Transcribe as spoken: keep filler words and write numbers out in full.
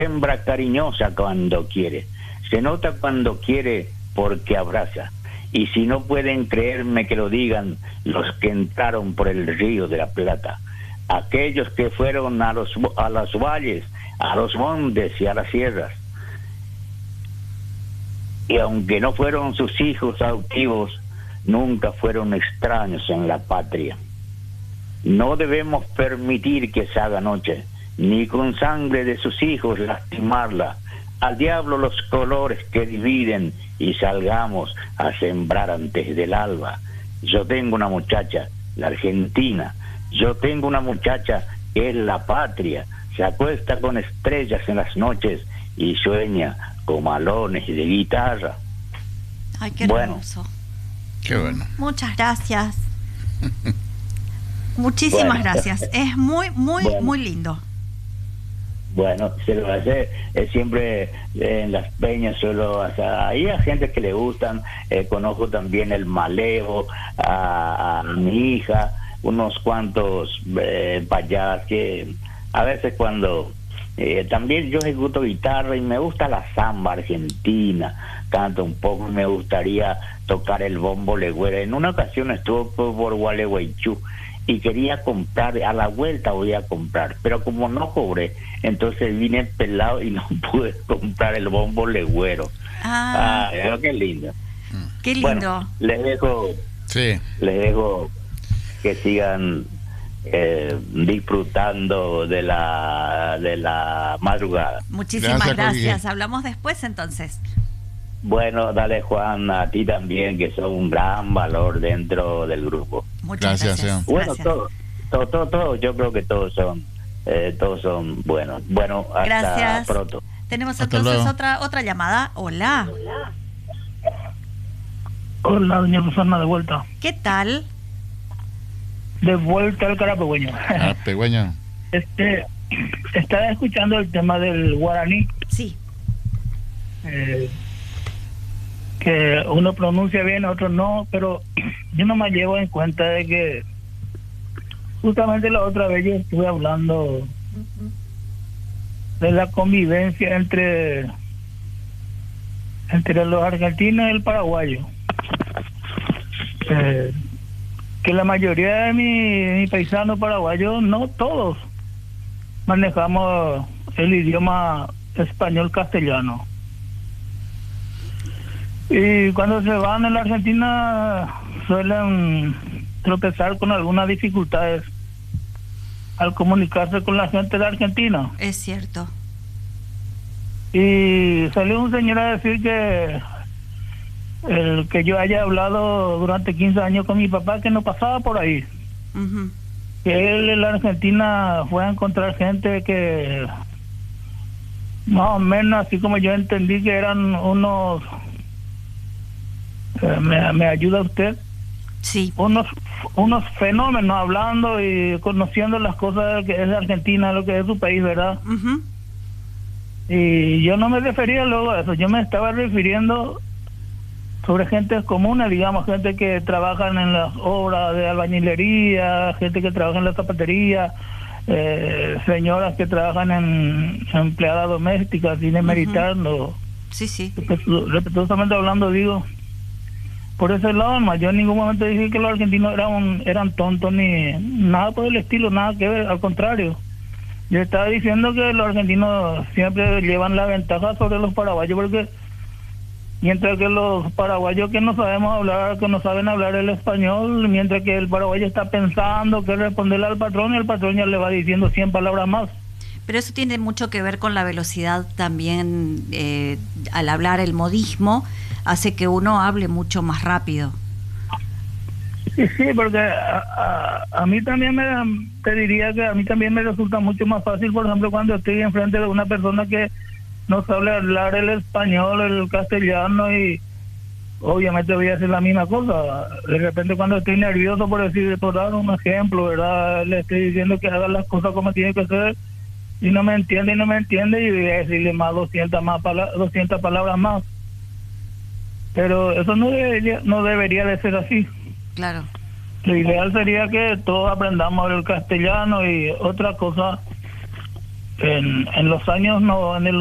hembra cariñosa cuando quiere. Se nota cuando quiere porque abraza. Y si no pueden creerme, que lo digan los que entraron por el río de la Plata, aquellos que fueron a los a los valles, a los montes y a las sierras. Y aunque no fueron sus hijos adoptivos, nunca fueron extraños en la patria. No debemos permitir que se haga noche, ni con sangre de sus hijos lastimarla. Al diablo los colores que dividen, y salgamos a sembrar antes del alba. Yo tengo una muchacha, la Argentina. Yo tengo una muchacha que es la patria. Se acuesta con estrellas en las noches y sueña con malones de guitarra. Ay, qué bueno. hermoso. Qué bueno. Muchas gracias. Muchísimas Bueno. gracias. Es muy, muy, Bueno. muy lindo. Bueno, se lo hace eh, siempre eh, en las peñas, solo hasta ahí a gente que le gustan. Eh, conozco también el malevo, a, a mi hija, unos cuantos eh, payas que a veces cuando eh, también yo ejecuto guitarra y me gusta la samba argentina, canto un poco y me gustaría tocar el bombo legüero. En una ocasión estuve por, por Gualeguaychú y quería comprar, a la vuelta voy a comprar, pero como no cobré, entonces vine pelado y no pude comprar el bombo legüero. Ah, Ah, pero qué lindo. qué lindo. Bueno, les dejo, Sí. les dejo que sigan eh, disfrutando de la de la madrugada. Muchísimas Gracias, gracias. Jorge. Hablamos después entonces. Bueno, dale Juan, a ti también, que son un gran valor dentro del grupo. Muchas Gracias, gracias. Sean. Bueno, Gracias. todo, todo, todo, todo, yo creo que todos son, eh, todos son buenos. Bueno, hasta Gracias. pronto. Tenemos Hasta entonces luego. otra otra llamada. Hola. Hola, doña Rosana, de vuelta. ¿Qué tal? De vuelta al Carapegüeño. Ah, pegüeño. Este, estaba escuchando el tema del guaraní, Sí. eh, que uno pronuncia bien, otro no, pero yo no me llevo en cuenta de que justamente la otra vez yo estuve hablando de la convivencia entre entre los argentinos y el paraguayo. Eh, que la mayoría de mi, mi paisanos paraguayos, no todos, manejamos el idioma español castellano. Y cuando se van en la Argentina suelen tropezar con algunas dificultades al comunicarse con la gente de Argentina. Es cierto. Y salió un señor a decir que el que yo haya hablado durante quince años con mi papá, que no pasaba por ahí. Ujú. Que él en la Argentina fue a encontrar gente que más o menos, así como yo entendí, que eran unos, eh, me, me ayuda usted, Sí. unos unos fenómenos, hablando y conociendo las cosas que es de Argentina, lo que es su país, ¿verdad? Ujú. Y yo no me refería luego a eso, yo me estaba refiriendo sobre gente comunes, digamos, gente que trabajan en las obras de albañilería, gente que trabaja en la zapatería, eh, señoras que trabajan en empleadas domésticas, sin demeritar, no, Sí, sí. respetuosamente hablando, digo, por ese lado, más yo en ningún momento dije que los argentinos eran, eran tontos ni nada por el estilo, nada que ver, al contrario. Yo estaba diciendo que los argentinos siempre llevan la ventaja sobre los paraguayos, porque mientras que los paraguayos que no sabemos hablar, que no saben hablar el español, mientras que el paraguayo está pensando que responderle al patrón, y el patrón ya le va diciendo cien palabras más. Pero eso tiene mucho que ver con la velocidad también, eh, al hablar el modismo, hace que uno hable mucho más rápido. Sí, sí, porque a, a, a mí también me, te diría que a mí también me resulta mucho más fácil, por ejemplo, cuando estoy enfrente de una persona que no sabe hablar el español, el castellano, y obviamente voy a hacer la misma cosa. De repente cuando estoy nervioso, por decir, por dar un ejemplo, ¿verdad? Le estoy diciendo que haga las cosas como tiene que ser, y no me entiende y no me entiende, y voy a decirle más doscientas, más pala- doscientas palabras más. Pero eso no debería, no debería de ser así. Claro. Lo ideal sería que todos aprendamos el castellano. Y otra cosa en, en los años, no, en el